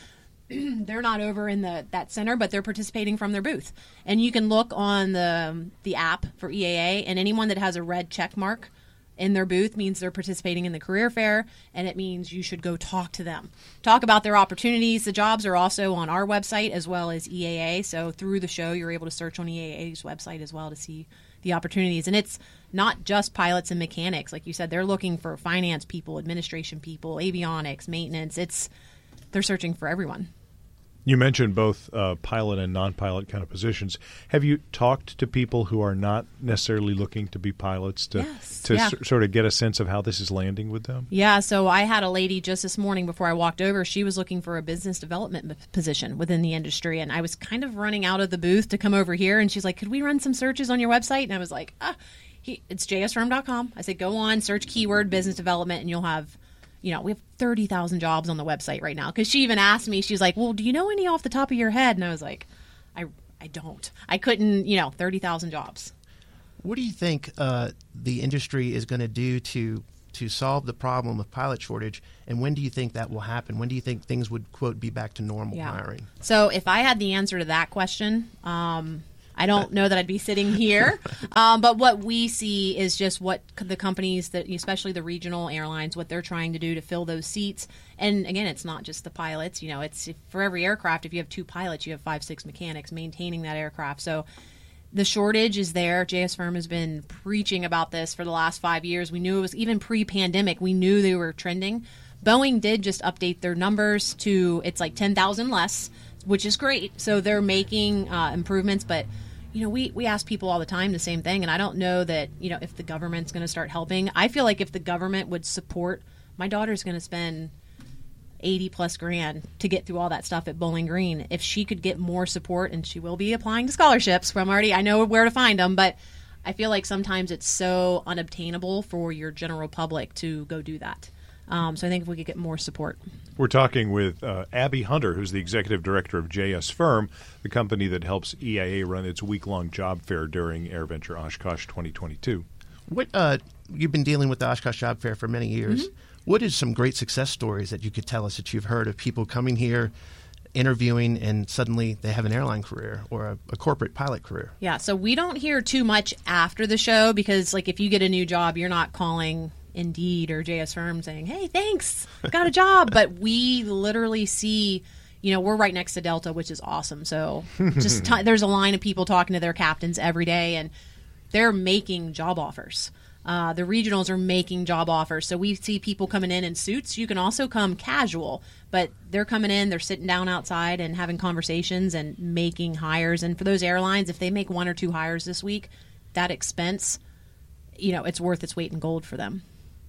they're not over in the that center, but they're participating from their booth. And you can look on the the app for E A A, and anyone that has a red check mark in their booth means they're participating in the career fair, and it means you should go talk to them. Talk about their opportunities. The jobs are also on our website as well as E A A, so through the show you're able to search on E A A's website as well to see the opportunities. And it's not just pilots and mechanics. Like you said, they're looking for finance people, administration people, avionics, maintenance. It's they're searching for everyone. You mentioned both uh, pilot and non-pilot kind of positions. Have you talked to people who are not necessarily looking to be pilots to yes, to yeah. s- sort of get a sense of how this is landing with them? Yeah, so I had a lady just this morning before I walked over. She was looking for a business development m- position within the industry, and I was kind of running out of the booth to come over here, and she's like, could we run some searches on your website? And I was like, ah, he, it's j s firm dot com. I said, go on, search keyword business development, and you'll have... You know, we have thirty thousand jobs on the website right now. Because she even asked me, she was like, well, do you know any off the top of your head? And I was like, I I don't. I couldn't, you know, thirty thousand jobs. What do you think uh, the industry is going to do to to solve the problem of pilot shortage, and when do you think that will happen? When do you think things would, quote, be back to normal Yeah. hiring? So if I had the answer to that question, um, I don't know that I'd be sitting here. Um, but what we see is just what c- the companies, that, especially the regional airlines, what they're trying to do to fill those seats. And again, it's not just the pilots. You know, it's if, for every aircraft, if you have two pilots, you have five, six mechanics maintaining that aircraft. So the shortage is there. J S Firm has been preaching about this for the last five years. We knew it was even pre-pandemic. We knew they were trending. Boeing did just update their numbers to it's like ten thousand less, which is great. So they're making uh, improvements, but you know, we, we ask people all the time the same thing, and I don't know that, you know, if the government's going to start helping. I feel like if the government would support, my daughter's going to spend eighty plus grand to get through all that stuff at Bowling Green. If she could get more support, and she will be applying to scholarships from already, I know where to find them, but I feel like sometimes it's so unobtainable for your general public to go do that. Um, so I think if we could get more support. We're talking with uh, Abby Hunter, who's the executive director of J S Firm, the company that helps E A A run its week-long job fair during AirVenture Oshkosh twenty twenty-two. What uh, you've been dealing with the Oshkosh Job Fair for many years. Mm-hmm. What is some great success stories that you could tell us that you've heard of people coming here, interviewing, and suddenly they have an airline career or a, a corporate pilot career? Yeah, so we don't hear too much after the show because, like, if you get a new job, you're not calling Indeed or J S Firm saying, hey, thanks, got a job. But we literally see, you know, we're right next to Delta, which is awesome. So just t- there's a line of people talking to their captains every day, and they're making job offers. Uh, the regionals are making job offers. So we see people coming in in suits. You can also come casual, but they're coming in, they're sitting down outside and having conversations and making hires. And for those airlines, if they make one or two hires this week, that expense, you know, it's worth its weight in gold for them.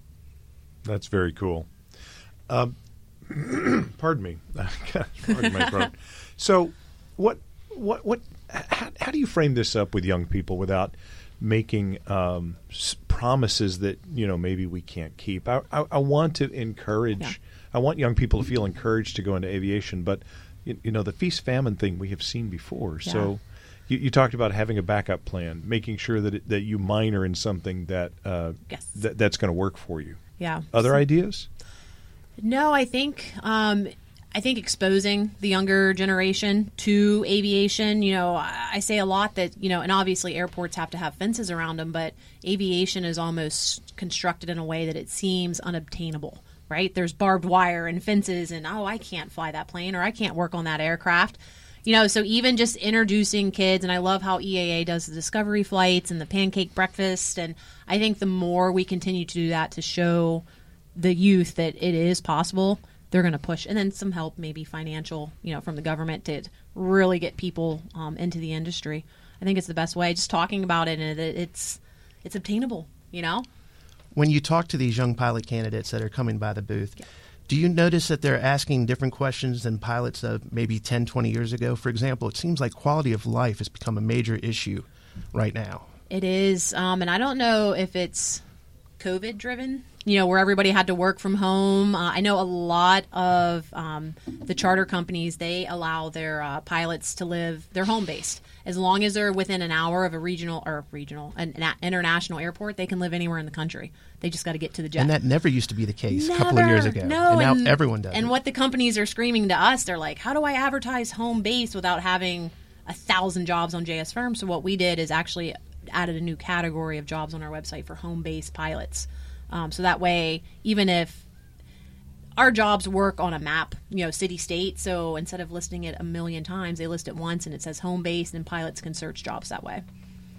That's very cool. Um, pardon me. Pardon my throat. So, what, what, what? How, how do you frame this up with young people without making um, s- promises that you know maybe we can't keep? I, I, I want to encourage. Yeah. I want young people to feel encouraged to go into aviation, but you, you know the feast famine thing we have seen before. Yeah. So. You, you talked about having a backup plan, making sure that it, that you minor in something that uh, Yes. that that's going to work for you. Yeah. Other ideas? No, I think um, I think exposing the younger generation to aviation. You know, I, I say a lot that you know, and obviously airports have to have fences around them, but aviation is almost constructed in a way that it seems unobtainable. Right? There's barbed wire and fences, and oh, I can't fly that plane, or I can't work on that aircraft. You know, so even just introducing kids, and I love how E A A does the discovery flights and the pancake breakfast, and I think the more we continue to do that to show the youth that it is possible, they're going to push. And then some help, maybe financial, you know, from the government to really get people um, into the industry. I think it's the best way. Just talking about it, and it, it's it's obtainable, you know? When you talk to these young pilot candidates that are coming by the booth, yeah. do you notice that they're asking different questions than pilots of maybe ten, twenty years ago? For example, it seems like quality of life has become a major issue right now. It is, um, and I don't know if it's COVID driven, you know, where everybody had to work from home. Uh, I know a lot of um, the charter companies, they allow their uh, pilots to live, they're home based. As long as they're within an hour of a regional or regional, an, an international airport, they can live anywhere in the country. They just got to get to the jet. And that never used to be the case never, a couple of years ago. No, and now and, everyone does. And it. what the companies are screaming to us, they're like, how do I advertise home base without having a thousand jobs on J S Firm? So what we did is actually added a new category of jobs on our website for home-based pilots. Um, so that way, even if our jobs work on a map, you know, city-state, so instead of listing it a million times, they list it once and it says home-based, and pilots can search jobs that way.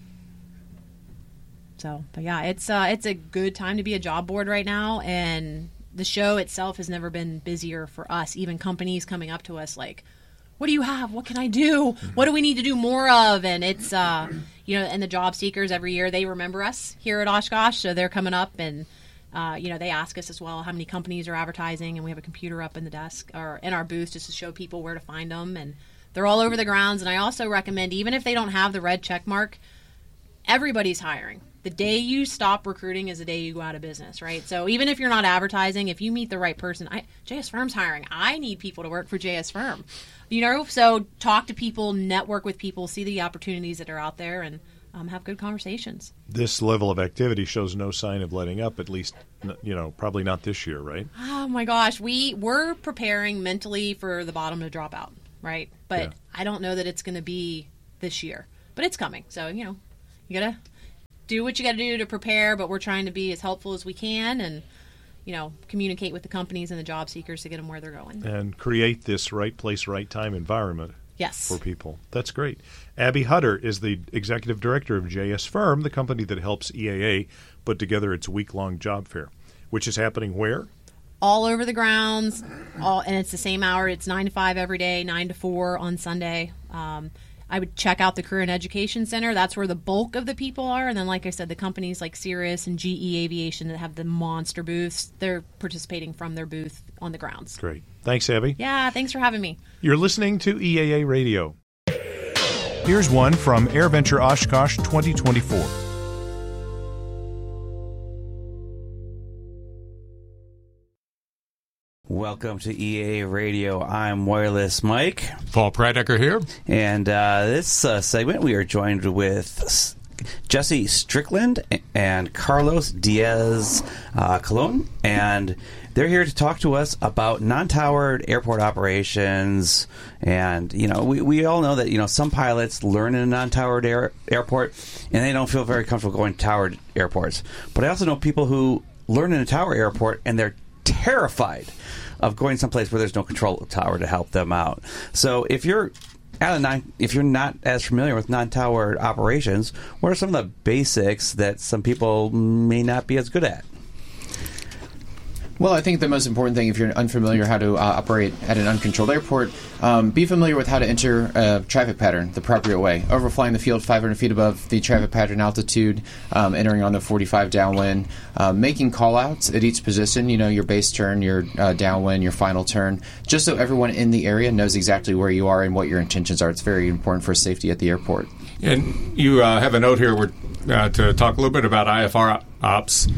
So, but yeah, it's uh, it's a good time to be a job board right now, and the show itself has never been busier for us. Even companies coming up to us like, what do you have? What can I do? What do we need to do more of? And it's, uh, you know, and the job seekers every year, they remember us here at Oshkosh. So they're coming up and, uh, you know, they ask us as well how many companies are advertising. And we have a computer up in the desk or in our booth just to show people where to find them. And they're all over the grounds. And I also recommend, even if they don't have the red check mark, everybody's hiring. The day you stop recruiting is the day you go out of business, right? So even if you're not advertising, if you meet the right person, I, J S Firm's hiring. I need people to work for J S Firm. You know, so talk to people, network with people, see the opportunities that are out there, and um, have good conversations. This level of activity shows no sign of letting up, at least, you know, probably not this year, right? Oh, my gosh. We, we're preparing mentally for the bottom to drop out, right? But yeah. I don't know that it's going to be this year. But it's coming. So, you know, you got to do what you got to do to prepare, but we're trying to be as helpful as we can and, you know, communicate with the companies and the job seekers to get them where they're going. And create this right place, right time environment yes. for people. That's great. Abby Hutter is the executive director of J S Firm, the company that helps E A A put together its week-long job fair, which is happening where? All over the grounds, all, and it's the same hour. It's nine to five every day, nine to four on Sunday. Um, I would check out the Career and Education Center. That's where the bulk of the people are. And then, like I said, the companies like Cirrus and G E Aviation that have the monster booths, they're participating from their booth on the grounds. Great. Thanks, Abby. Yeah, thanks for having me. You're listening to E A A Radio. Here's one from AirVenture Oshkosh twenty twenty-four. Welcome to E A A Radio. I'm Wireless Mike. Paul Pradecker here. And uh, this uh, segment, we are joined with Jesse Strickland and Carlos Diaz uh, Colon. And they're here to talk to us about non-towered airport operations. And, you know, we, we all know that, you know, some pilots learn in a non-towered air, airport and they don't feel very comfortable going to towered airports. But I also know people who learn in a tower airport and they're terrified of going someplace where there's no control tower to help them out. So if you're at a non, if you're not as familiar with non-towered operations, what are some of the basics that some people may not be as good at? Well, I think the most important thing, if you're unfamiliar how to uh, operate at an uncontrolled airport, um, be familiar with how to enter a traffic pattern the appropriate way. Overflying the field five hundred feet above the traffic pattern altitude, um, entering on the forty-five downwind, uh, making call-outs at each position, you know, your base turn, your uh, downwind, your final turn, just so everyone in the area knows exactly where you are and what your intentions are. It's very important for safety at the airport. And you uh, have a note here where, uh, to talk a little bit about I F R ops.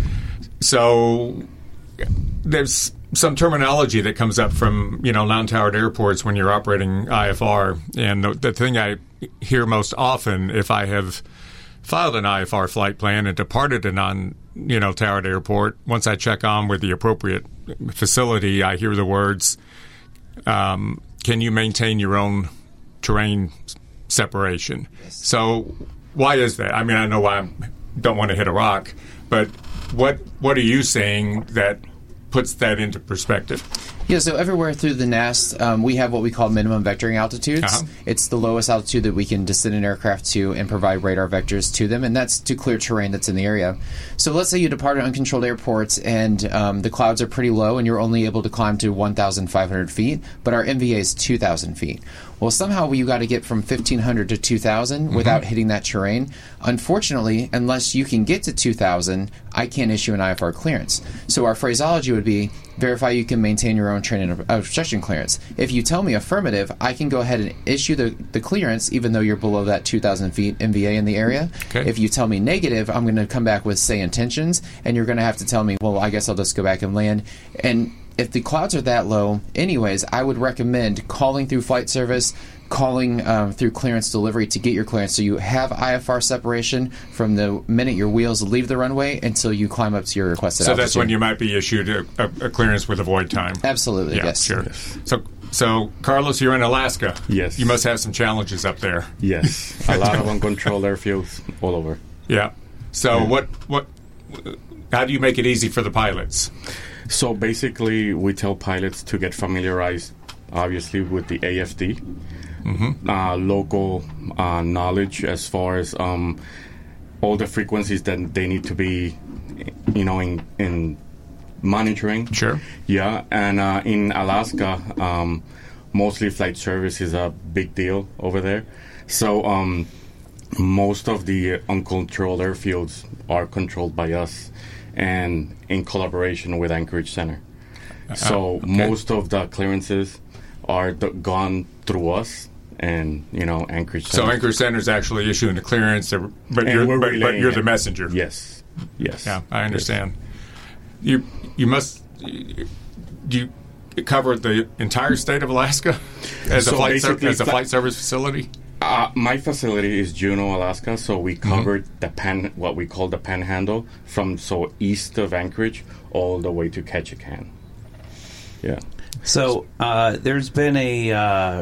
So there's some terminology that comes up from, you know, non-towered airports when you're operating I F R. And the, the thing I hear most often, if I have filed an I F R flight plan and departed a non, you know, towered airport, once I check on with the appropriate facility, I hear the words, um, can you maintain your own terrain separation? So why is that? I mean, I know I don't want to hit a rock, but what what are you saying that puts that into perspective? Yeah, so everywhere through the N A S, um, we have what we call minimum vectoring altitudes. Uh-huh. It's the lowest altitude that we can descend an aircraft to and provide radar vectors to them, and that's to clear terrain that's in the area. So let's say you depart an uncontrolled airport and um, the clouds are pretty low and you're only able to climb to one thousand five hundred feet, but our M V A is two thousand feet. Well, somehow you got to get from fifteen hundred to two thousand Mm-hmm. without hitting that terrain. Unfortunately, unless you can get to two thousand, I can't issue an I F R clearance. So our phraseology would be, verify you can maintain your own terrain and obstruction clearance. If you tell me affirmative, I can go ahead and issue the, the clearance even though you're below that two thousand feet M V A in the area. Okay. If you tell me negative, I'm going to come back with, say, intentions, and you're going to have to tell me, well, I guess I'll just go back and land. And if the clouds are that low, anyways, I would recommend calling through flight service, calling um, through clearance delivery to get your clearance, so you have I F R separation from the minute your wheels leave the runway until you climb up to your requested So altitude. that's when you might be issued a, a, a clearance with a void time. Absolutely, Yeah, yes. sure. So, so Carlos, you're in Alaska. Yes. You must have some challenges up there. Yes, a lot of uncontrolled airfields all over. Yeah. So Yeah. what what? How do you make it easy for the pilots? So basically, we tell pilots to get familiarized, obviously, with the A F D, Mm-hmm. uh, local uh, knowledge as far as um, all the frequencies that they need to be, you know, in, in monitoring. Sure. Yeah, and uh, in Alaska, um, mostly flight service is a big deal over there. So um, most of the uncontrolled airfields are controlled by us and in collaboration with Anchorage Center. So okay. most of the clearances are th- gone through us and, you know, Anchorage Center. So Anchorage Center is actually issuing the clearance, uh, but And you're we're but, but relaying you're the it. messenger. Yes. Yes. Yeah, I understand. You you must do you cover the entire state of Alaska as a So flight ser- basically as a fli- flight service facility? Uh, my facility is Juneau, Alaska, so we covered the pan, what we call the Panhandle, from so east of Anchorage all the way to Ketchikan. Yeah. So uh, there's been a uh,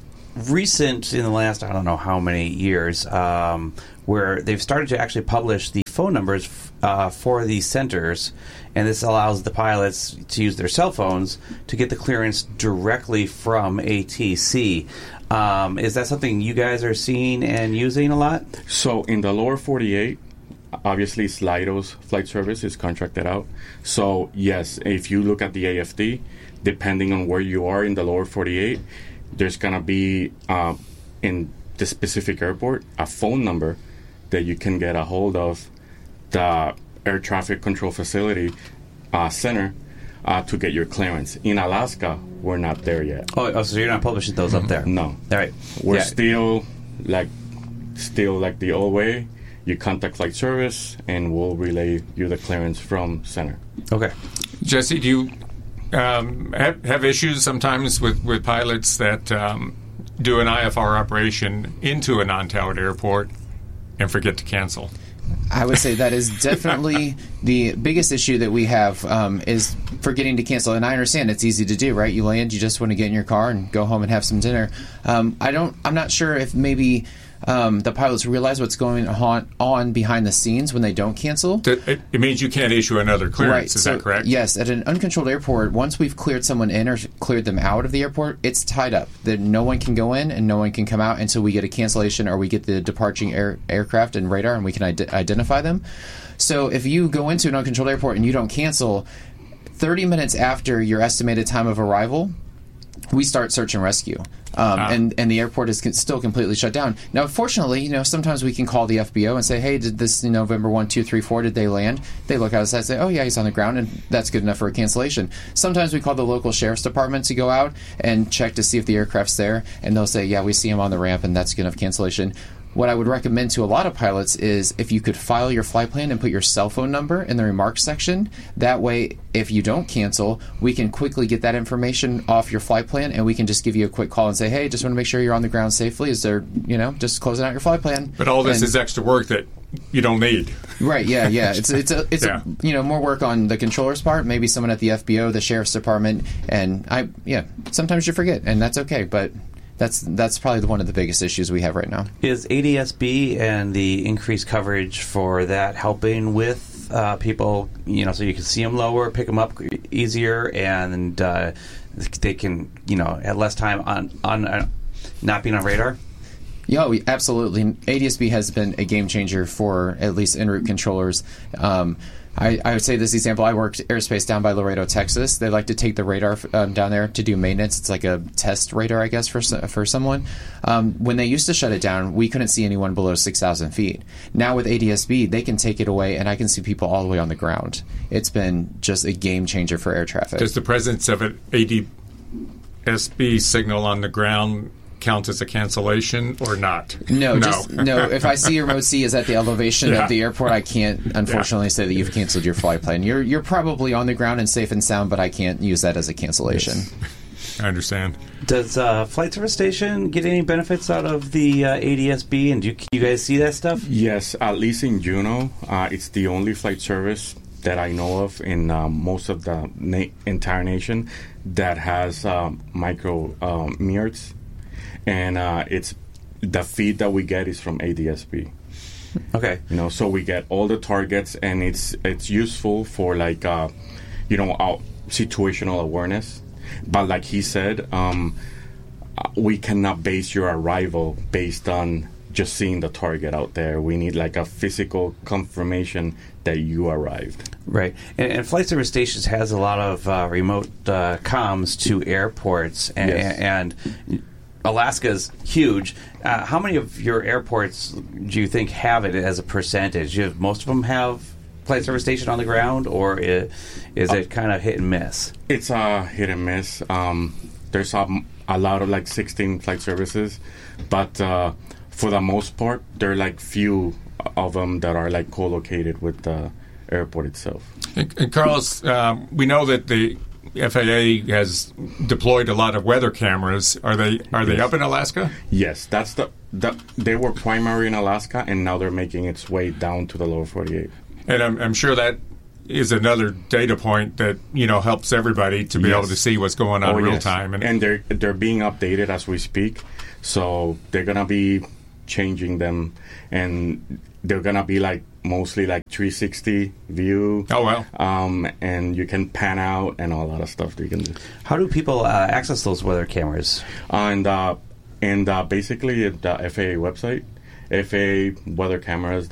recent, in the last, I don't know how many years, um, where they've started to actually publish the phone numbers f- uh, for these centers, and this allows the pilots to use their cell phones to get the clearance directly from A T C. Um, is that something you guys are seeing and using a lot? So in the lower forty-eight, obviously Slido's flight service is contracted out. So yes, if you look at the A F D, depending on where you are in the lower forty-eight, there's going to be uh, in the specific airport a phone number that you can get a hold of the air traffic control facility uh, center uh, to get your clearance. In Alaska, we're not there yet. Oh, oh, so you're not publishing those up there? No. All right. We're Yeah. still like still like the old way. You contact flight service, and we'll relay you the clearance from center. Okay. Jesse, do you um, have, have issues sometimes with, with pilots that um, do an I F R operation into a non-towered airport and forget to cancel? I would say that is definitely the biggest issue that we have um, is forgetting to cancel. And I understand it's easy to do, right? You land, you just want to get in your car and go home and have some dinner. Um, I don't. I'm not sure if maybe um, the pilots realize what's going on, on behind the scenes when they don't cancel. It, it, it means you can't issue another clearance. Right. Is so, that correct? Yes. At an uncontrolled airport, once we've cleared someone in or cleared them out of the airport, it's tied up. That no one can go in and no one can come out until we get a cancellation or we get the departing air, aircraft and radar and we can ide- identify them. So if you go into an uncontrolled airport and you don't cancel, thirty minutes after your estimated time of arrival, we start search and rescue. Um, Ah. and, and the airport is con- still completely shut down. Now, fortunately, you know, sometimes we can call the F B O and say, hey, did this you know, November one, two, three, four, did they land? They look outside and say, oh, yeah, he's on the ground, and that's good enough for a cancellation. Sometimes we call the local sheriff's department to go out and check to see if the aircraft's there, and they'll say, yeah, we see him on the ramp, and that's good enough cancellation. What I would recommend to a lot of pilots is if you could file your flight plan and put your cell phone number in the remarks section. That way, if you don't cancel, we can quickly get that information off your flight plan, and we can just give you a quick call and say, hey, just want to make sure you're on the ground safely. Is there, you know, just closing out your flight plan. But all this And- is extra work that you don't need. Right, yeah, yeah. It's it's a, it's Yeah. a, you know, more work on the controller's part, maybe someone at the F B O, the sheriff's department, and I yeah, sometimes you forget, and that's okay, but that's that's probably the, one of the biggest issues we have right now. Is A D S B and the increased coverage for that helping with uh, people, you know, so you can see them lower, pick them up easier, and uh, they can, you know, at less time on, on uh, not being on radar? Yeah, we, absolutely. A D S B has been a game changer for at least en route controllers. Um, I, I would say this example, I worked airspace down by Laredo, Texas. They like to take the radar um, down there to do maintenance. It's like a test radar, I guess, for for someone. Um, when they used to shut it down, we couldn't see anyone below six thousand feet. Now with A D S B, they can take it away, and I can see people all the way on the ground. It's been just a game changer for air traffic. Does the presence of an A D S B signal on the ground count as a cancellation or not? No, no. Just, no. If I see your remote C is at the elevation yeah. of the airport, I can't unfortunately yeah. say that you've canceled your flight plan. You're you're probably on the ground and safe and sound, but I can't use that as a cancellation. Yes. I understand. Does uh, Flight Service Station get any benefits out of the uh, A D S B, and do you, you guys see that stuff? Yes, at least in Juneau, uh, it's the only flight service that I know of in uh, most of the na- entire nation that has um, micro um, mirrors. And uh, it's the feed that we get is from A D S B. Okay, you know, so we get all the targets, and it's it's useful for like uh, you know uh, situational awareness. But like he said, um, we cannot base your arrival based on just seeing the target out there. We need like a physical confirmation that you arrived. Right, and, and Flight Service Stations has a lot of uh, remote uh, comms to airports, and. Yes. and Alaska's huge. Uh, how many of your airports do you think have it as a percentage? You have, most of them have Flight Service Station on the ground, or is, is it kind of hit and miss? It's a uh, hit and miss. Um, there's a, a lot of like sixteen flight services, but uh, for the most part, there are like few of them that are like co-located with the airport itself. And, and Carlos, um, we know that the F A A has deployed a lot of weather cameras. Are they are they yes. up in Alaska? Yes, that's the, the they were primary in Alaska, and now they're making its way down to the lower forty-eight. And I'm, I'm sure that is another data point that you know helps everybody to be yes. able to see what's going on oh, real yes. time. And, and they're they're being updated as we speak, so they're gonna be changing them, and they're gonna be like mostly like three sixty view. Oh, well. Um, and you can pan out and all that of stuff that you can do. How do people uh, access those weather cameras? Uh, and uh, and uh, basically the F A A website, F A A weather cameras